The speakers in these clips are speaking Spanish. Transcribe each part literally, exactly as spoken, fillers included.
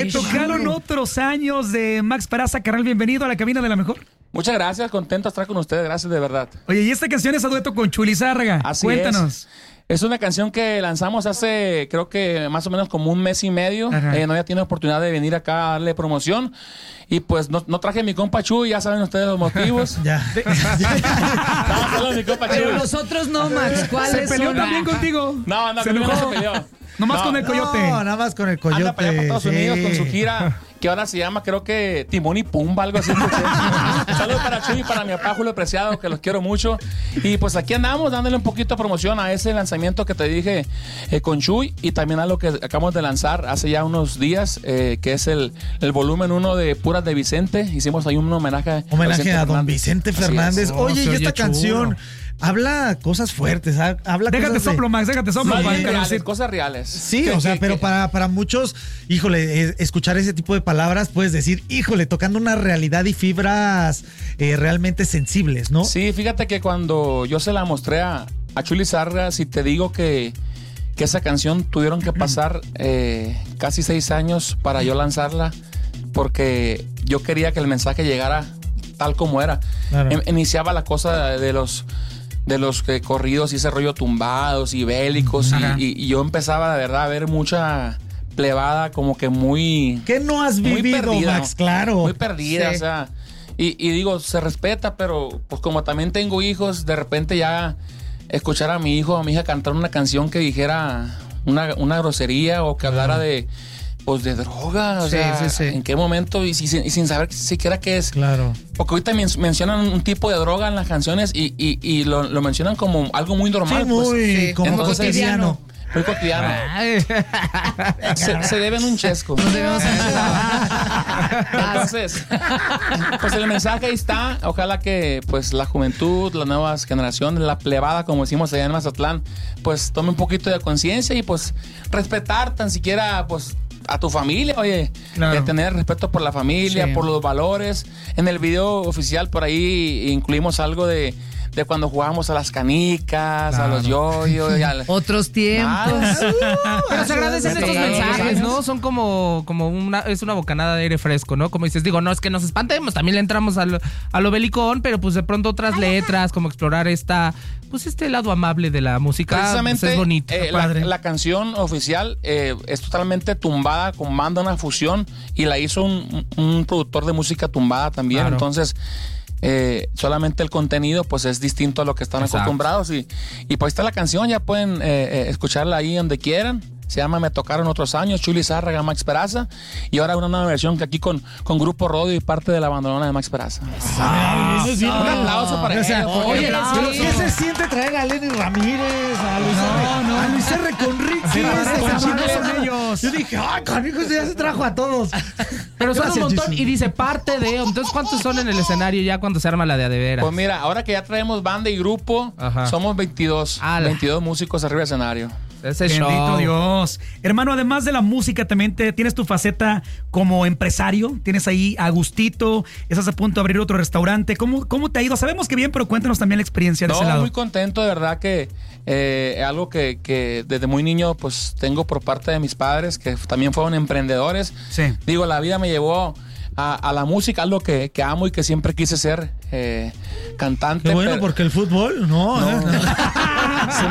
tocaron otros años de Max Peraza. Carnal, bienvenido a la cabina de La Mejor. Muchas gracias, contento de estar con ustedes, gracias de verdad. Oye, y esta canción es a dueto con Chuy Lizárraga. Así Cuéntanos. Es. Es una canción que lanzamos hace, creo que más o menos como un mes y medio. Eh, no había tenido oportunidad de venir acá a darle promoción. Y pues no, no traje a mi compa Chuy, ya saben ustedes los motivos. Ya. Estamos hablando de mi compa Chuy. Pero nosotros no, Max. ¿Cuáles ¿Se peleó son? también contigo? No, no, se conmigo no enojó. se peleó. Nomás No. con el coyote. No, nada más con el coyote. Anda para allá para Estados sí. Unidos con su gira, que ahora se llama, creo que Timón y Pumba, algo así. Saludos para Chuy y para mi papá Julio Preciado, que los quiero mucho. Y pues aquí andamos dándole un poquito de promoción a ese lanzamiento que te dije eh, con Chuy, y también a lo que acabamos de lanzar hace ya unos días, eh, que es el, el volumen uno de Puras de Vicente. Hicimos ahí un homenaje, Homenaje Vicente a don Fernández. Vicente Así Fernández. es. Oye, Oh, y se esta oye canción chulo. habla cosas fuertes, ha- habla Déjate cosas de- soplo, Max, déjate soplo. Más para bien encargar- reales, cosas reales. Sí, Que- o sea, que- pero que- para, para muchos, híjole, eh, escuchar ese tipo de palabras puedes decir, híjole, tocando una realidad y fibras eh, realmente sensibles, ¿no? Sí, fíjate que cuando yo se la mostré a, a Chuy Lizárraga, si te digo que, que esa canción tuvieron que pasar eh, casi seis años para yo lanzarla, porque yo quería que el mensaje llegara tal como era. Claro. Em- iniciaba la cosa de los de los eh, corridos y ese rollo tumbados y bélicos, Ajá. y, y- y yo empezaba, de verdad, a ver mucha plebada como que muy... ¿Qué no has muy vivido, perdida, Max? Claro. Muy perdida, Sí. o sea. Y, y digo, se respeta, pero pues como también tengo hijos, de repente ya escuchar a mi hijo o a mi hija cantar una canción que dijera una, una grosería o que hablara de, pues, de droga, o Sí, sea, sí, sí. en qué momento y, si- y sin saber siquiera qué es. Claro. Porque ahorita men- mencionan un tipo de droga en las canciones y, y, y lo, lo mencionan como algo muy normal. Sí, muy pues. Sí, como entonces- cotidiano. Muy cotidiano. Se, se deben un chesco. Nos debemos Entonces, pues el mensaje ahí está. Ojalá que pues la juventud, las nuevas generaciones, la plebada, como decimos allá en Mazatlán, pues tome un poquito de conciencia y pues respetar tan siquiera pues a tu familia, oye, Claro. eh, tener respeto por la familia, Sí. por los valores. En el video oficial por ahí incluimos algo de, de cuando jugábamos a las canicas, a los yoyos, y al- Otros tiempos. Ah, Pero se agradecen Sí, estos sí, mensajes, sí. ¿no? Son como, como una, es una bocanada de aire fresco, ¿no? Como dices, digo, no es que nos espantemos, también le entramos a lo, a lo belicón, pero pues de pronto otras letras, como explorar esta, pues este lado amable de la música, Precisamente pues es bonito. eh, la, padre. la canción oficial eh, es totalmente tumbada con banda, una fusión, y la hizo un, un productor de música tumbada también. Claro. Entonces eh, solamente el contenido pues es distinto a lo que están Exacto. acostumbrados, y, y pues está la canción, ya pueden eh, eh, escucharla ahí donde quieran. Se llama Me Tocaron Otros Años, Chuy Lizárraga, Max Peraza, y ahora una nueva versión que aquí con, con Grupo Rodio y parte de la bandolona de Max Peraza. Eso es bien. Un aplauso para O sea, ellos, porque- oye, Oye, ¿qué sí. se siente traer a Lenny Ramírez, a Luis R, a Luis R con Ricky? Se parecen, Con son Chile? ellos. Yo dije, ay, canijo, este ya se trajo a todos. Pero son Gracias, un montón Jesús. y dice parte de, entonces ¿cuántos son en el escenario ya cuando se arma la de a de veras? Pues mira, ahora que ya traemos banda y grupo, Ajá. somos veintidós, Ala. veintidós músicos arriba del escenario. Ese Bendito show. Dios. Hermano, además de la música, también te- tienes tu faceta como empresario. Tienes ahí a Agustito. Estás a punto de abrir otro restaurante. ¿Cómo, cómo te ha ido? Sabemos que bien, pero cuéntanos también la experiencia de No, ese lado. muy contento, de verdad que eh, algo que, que desde muy niño pues tengo por parte de mis padres, que también fueron emprendedores. Sí. Digo, la vida me llevó a, a la música, algo que, que amo y que siempre quise ser, eh, cantante. Qué bueno, pero- porque el fútbol, no. No. ¿eh? se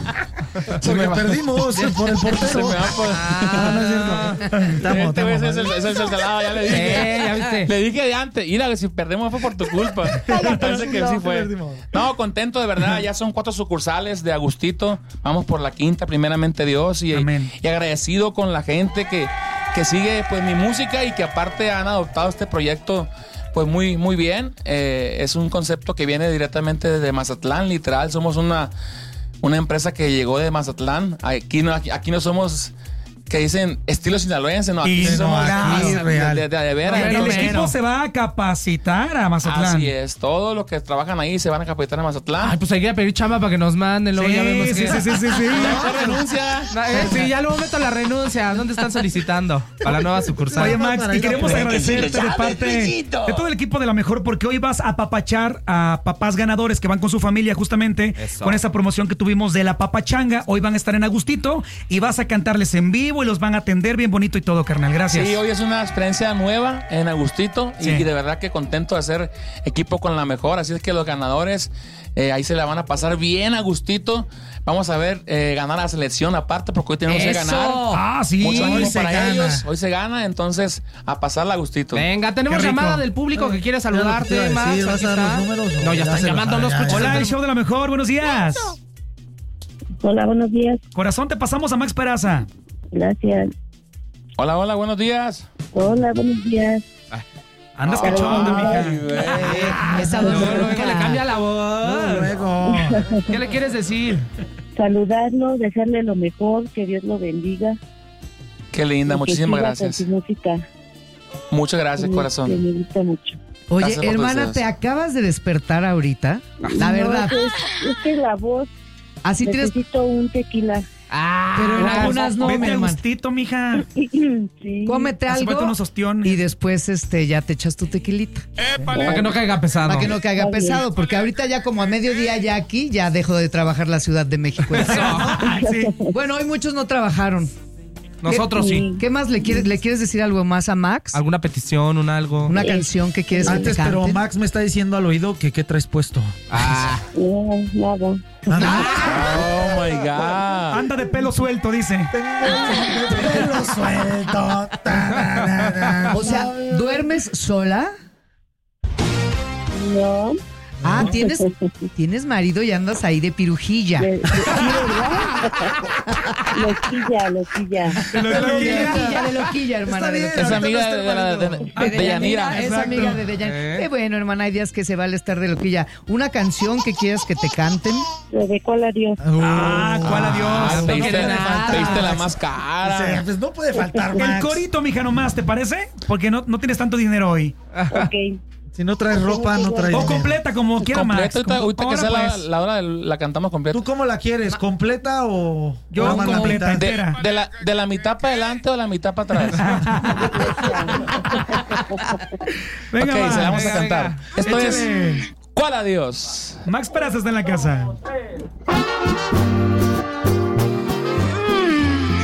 me, se Porque me va- perdimos por el portero. se me va por- Ah, no es cierto. Estamos, Este güey, estamos. ese es el- ese es el salado, ya le dije. Eh, ya viste. Le dije de antes, mira, si perdemos fue por tu culpa. Parece que No, sí que fue. perdimos. No, contento de verdad, ya son cuatro sucursales de Agustito. Vamos por la quinta, primeramente Dios. Y, Amén. y agradecido con la gente que, que sigue pues mi música y que aparte han adoptado este proyecto pues muy, muy bien. Eh, es un concepto que viene directamente desde Mazatlán, literal. Somos una, una empresa que llegó de Mazatlán. Aquí no, aquí, aquí no somos, que dicen estilo sinaloense, no, aquí Y sí no, somos aquí de, es real. de, de- de veras. El, el Pero, equipo pero. se va a capacitar a Mazatlán. Así es, todos los que trabajan ahí se van a capacitar en Mazatlán. Ay, pues hay que ir a pedir chamba para que nos manden, luego Sí, ya vemos sí, que... sí, sí, sí, sí. Ya renuncia. Eh, sí, ya luego meto la renuncia. ¿Dónde están solicitando? Para la nueva sucursal. Oye, Max, para y ir a queremos poner. agradecerte de parte de todo el equipo de La Mejor, porque hoy vas a apapachar a papás ganadores que van con su familia justamente Eso. con esa promoción que tuvimos de la papachanga. Hoy van a estar en Agustito y vas a cantarles en vivo y los van a atender bien bonito y todo, carnal. Gracias. Sí, hoy es una experiencia nueva en Agustito Sí. y de verdad que contento de hacer equipo con la mejor. Así es que los ganadores eh, ahí se la van a pasar bien Agustito. Vamos a ver eh, ganar la selección aparte porque hoy tenemos que ¡Eso! ganar. Ah, sí. Mucho ánimo hoy se para gana. ellos. Hoy se gana, entonces a pasarla a Agustito. Venga, tenemos Qué rico. llamada del público que quiere Te iba saludarte, a Max. decir, ¿vas aquí a dar los está. números o No, ya ya están se los- llamando ah, los ya, ya. Hola, el coches. show de la mejor. Buenos días. Hola, buenos días. Corazón, te pasamos a Max Peraza. Gracias. Hola, hola, buenos días. Hola, buenos días. Andas Ay, cachonda, mija. Ay, güey. Esa Luego, voz luego le ronca. cambia la voz. Luego. ¿Qué le quieres decir? Saludarlo, desearle lo mejor, que Dios lo bendiga. Qué linda, y que muchísimas siga gracias. Con su música. Muchas gracias, Que corazón. me gusta mucho. Oye, Gracias por tus hermana, deseos. te acabas de despertar ahorita. La verdad. No, es, es que la voz, Así tienes. necesito un tequila. Ah, Pero en algunas no, mi Vete a hermano. gustito, mija. Sí. Cómete Hace falta algo unos ostiones. y después este ya te echas tu tequilita. para que no caiga pesado. Para que no caiga Está bien. pesado, porque ahorita ya como a mediodía ya aquí ya dejo de trabajar la Ciudad de México. Ah, sí. Bueno, hoy muchos no trabajaron. Nosotros sí. ¿Qué más le quieres le quieres decir algo más a Max? ¿Alguna petición, un algo? Una canción que quieres que Antes, te pero canten? Max me está diciendo al oído que qué traes puesto. Ah, No, nada. Oh my God. Anda de pelo suelto, dice. Pelo suelto. O sea, ¿duermes sola? No. Ah, ¿tienes, tienes marido y andas ahí de pirujilla. De, de, sí, ¿verdad? Loquilla, loquilla. De loquilla, de loquilla, hermana. Está de bien. loquilla. Es ahorita amiga no está de, el de, la- marido. de- De de Yanira. Deyanira, es Exacto. amiga de Deyanira. Eh. Qué bueno, hermana, hay días que se vale estar de loquilla. Una canción que quieras que te canten. Le dejo a Dios. Ah, ¿cuál Ah, adiós? pediste, quiere nada. pediste la más O sea, cara. pues no puede faltar El Max. corito, mija, nomás, ¿te parece? Porque no, no tienes tanto dinero hoy. Ok. Si no traes ropa, no traes O dinero. completa, como quiera, Max. Completa, ahorita, Como- ahorita que ahora, sea la, pues. la hora, de- la cantamos completa. ¿Tú cómo la quieres? ¿Completa o...? Yo o nada más la completa, mitad? entera. De, de la, ¿De la mitad para adelante o la mitad para atrás? Venga, ok, Max. se la vamos a venga, cantar. venga. Esto Échale. es ¿Cuál adiós? Max Peraza está en la casa.